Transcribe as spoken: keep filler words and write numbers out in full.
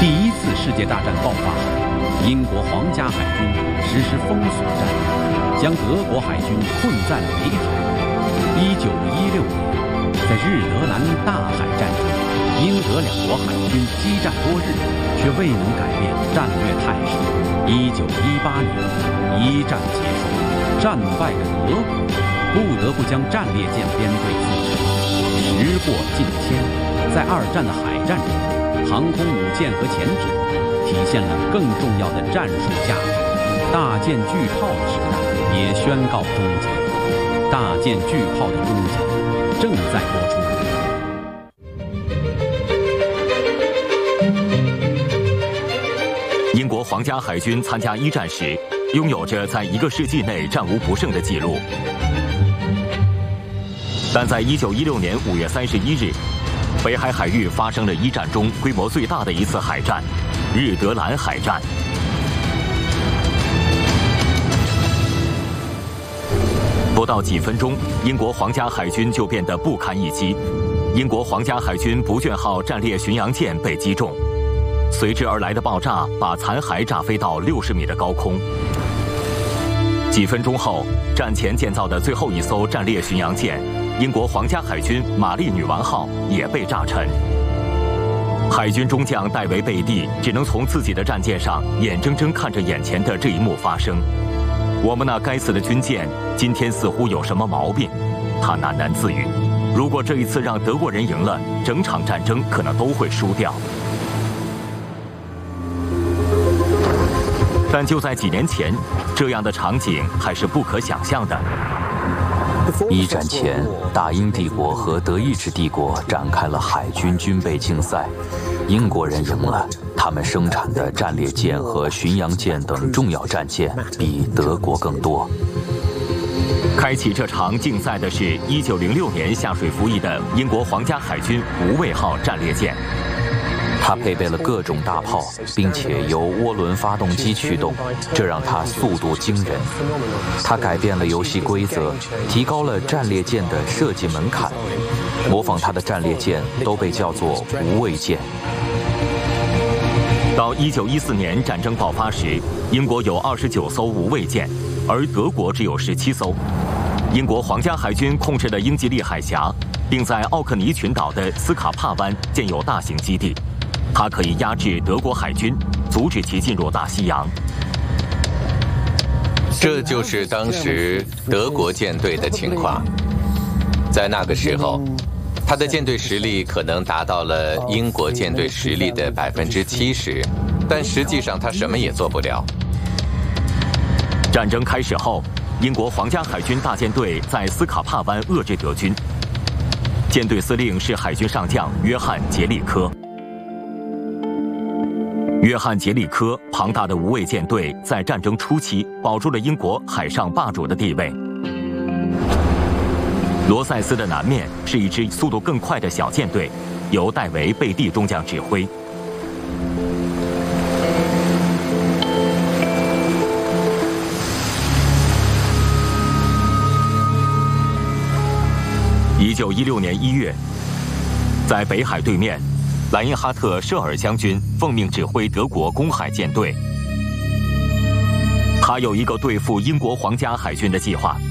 第一次世界大战爆发后，英国皇家海军实施封锁战略，将德国海军困在了北海。一九一六年，在日德兰大海战中，英德两国海军激战多日，却未能改变战略态势。一九一八年，一战结束，战败的德国不得不将战列舰编队自沉。时过境迁，在二战的海战中，航空母舰和潜艇体现了更重要的战术价值，大舰巨炮的时代也宣告终结。大舰巨炮的终结正在播出。 英国皇家海军参加一战时，拥有着在一个世纪内战无不胜的记录。但在一九一六年五月三十一日，北海海域发生了一战中规模最大的一次海战——日德兰海战。不到几分钟，英国皇家海军就变得不堪一击。英国皇家海军不倦号战列巡洋舰被击中，随之而来的爆炸把残骸炸飞到六十米的高空。几分钟后，战前建造的最后一艘战列巡洋舰——英国皇家海军玛丽女王号也被炸沉。海军中将戴维·贝蒂只能从自己的战舰上眼睁睁看着眼前的这一幕发生。我们那该死的军舰今天似乎有什么毛病，他喃喃自语。如果这一次让德国人赢了，整场战争可能都会输掉。但就在几年前，这样的场景还是不可想象的。 一战前，大英帝国和德意志帝国展开了海军军备竞赛，英国人赢了，他们生产的战列舰和巡洋舰等重要战舰比德国更多。 开启这场竞赛的是一九零六年下水服役的英国皇家海军无畏号战列舰。 它配备了各种大炮，并且由涡轮发动机驱动，这让它速度惊人。它改变了游戏规则，提高了战列舰的设计门槛。模仿它的战列舰都被叫做无畏舰。 到一九一四年战争爆发时，英国有二十九艘无畏舰，而德国只有十七艘。英国皇家海军控制了英吉利海峡，并在奥克尼群岛的斯卡帕湾建有大型基地。它可以压制德国海军，阻止其进入大西洋。 这就是当时德国舰队的情况。在那个时候，他的舰队实力可能达到了英国舰队实力的百分之七十，但实际上他什么也做不了。 战争开始后，英国皇家海军大舰队在斯卡帕湾遏制德军。舰队司令是海军上将约翰·杰里科。约翰·杰里科庞大的无畏舰队在战争初期保住了英国海上霸主的地位。罗塞斯的南面是一支速度更快的小舰队，由戴维·贝蒂中将指挥。一九一六年一月，在北海对面，莱因哈特·舍尔将军奉命指挥德国公海舰队。他有一个对付英国皇家海军的计划。